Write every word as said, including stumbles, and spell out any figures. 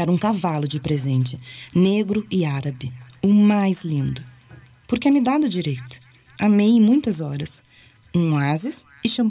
Quero um cavalo de presente, negro e árabe, o mais lindo. Porque é me dado direito. Amei em muitas horas. Um oásis e shampoo.